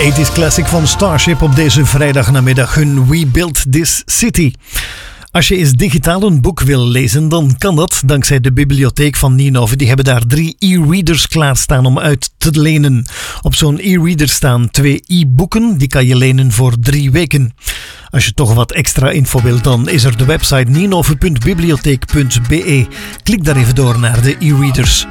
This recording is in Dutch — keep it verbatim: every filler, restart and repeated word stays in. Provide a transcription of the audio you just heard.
tachtig classic van Starship op deze vrijdagnamiddag, hun We Built This City. Als je eens digitaal een boek wil lezen, dan kan dat dankzij de bibliotheek van Ninove. Die hebben daar drie e-readers klaarstaan om uit te lenen. Op zo'n e-reader staan twee e-boeken, die kan je lenen voor drie weken. Als je toch wat extra info wilt, dan is er de website ninove punt bibliotheek punt be. Klik daar even door naar de e-readers.